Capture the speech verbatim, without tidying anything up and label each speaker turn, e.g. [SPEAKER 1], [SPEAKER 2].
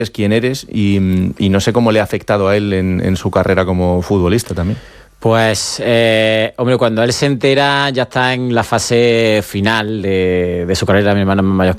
[SPEAKER 1] quién eres y, y no sé cómo le ha afectado a él en, en su carrera como futbolista también.
[SPEAKER 2] Pues, eh, hombre, cuando él se entera ya está en la fase final de, de su carrera, mi hermano es más mayor